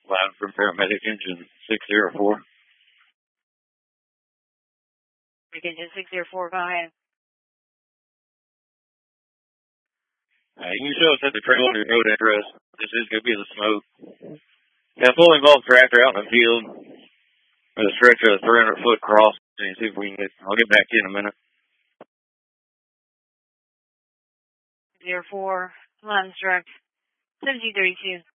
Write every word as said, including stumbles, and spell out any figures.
Line from paramedic engine six zero four. Engine six zero four, go ahead. Uh, you can show us at the trailer on your road address. This is going to be the smoke. Yeah, fully involved tractor out in the field with a stretch of a three hundred foot cross. And see if we can get, I'll get back to you in a minute. zero four, line direct, seventeen thirty-two.